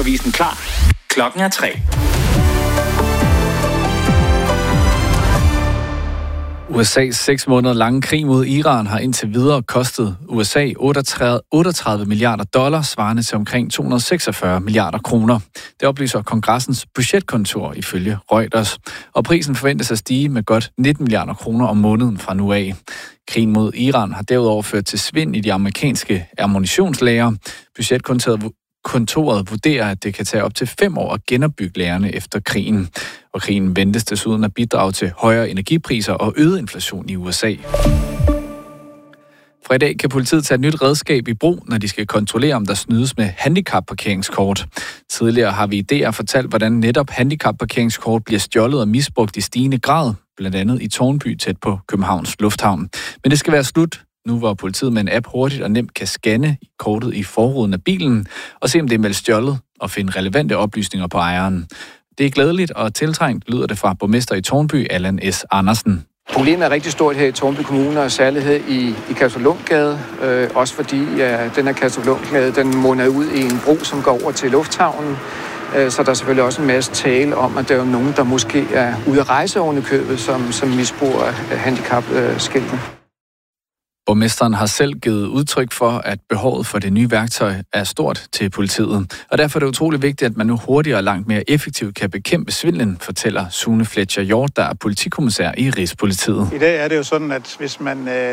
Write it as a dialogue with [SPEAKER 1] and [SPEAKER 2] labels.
[SPEAKER 1] Radioavisen klar. Klokken er 3.
[SPEAKER 2] USA's 6 måneder lange krig mod Iran har indtil videre kostet USA 38 milliarder dollars, svarende til omkring 246 milliarder kroner. Det oplyser kongressens budgetkontor ifølge Reuters. Og prisen forventes at stige med godt 19 milliarder kroner om måneden fra nu af. Krigen mod Iran har derudover ført til svind i de amerikanske ammunitionslager. Budgetkontoret vurderer, at det kan tage op til 5 år at genopbygge lagrene efter krigen. Og krigen ventes desuden at bidrage til højere energipriser og øget inflation i USA. Fra i dag kan politiet tage et nyt redskab i brug, når de skal kontrollere, om der snydes med handicapparkeringskort. Tidligere har vi idéer fortalt, hvordan netop handicapparkeringskort bliver stjålet og misbrugt i stigende grad, blandt andet i Tårnby tæt på Københavns Lufthavn. Men det skal være slut nu, hvor politiet med en app hurtigt og nemt kan scanne kortet i forruden af bilen og se, om det er meldt stjålet og finde relevante oplysninger på ejeren. Det er glædeligt og tiltrængt, lyder det fra borgmester i Tårnby, Allan S. Andersen.
[SPEAKER 3] Problemet er rigtig stort her i Tårnby Kommune, og særligt her i Kastruplundgade. Også fordi den her Kastruplundgade, den munder ud i en bro, som går over til lufthavnen. Så der er selvfølgelig også en masse tale om, at der er nogen, der måske er ude at rejse oven i købet, som misbruger handicapskiltene.
[SPEAKER 2] Borgmesteren har selv givet udtryk for, at behovet for det nye værktøj er stort til politiet. Og derfor er det utrolig vigtigt, at man nu hurtigere og langt mere effektivt kan bekæmpe svindlen, fortæller Sune Fletcher Hjort, der er politikommissær i Rigspolitiet.
[SPEAKER 4] I dag er det jo sådan, at hvis man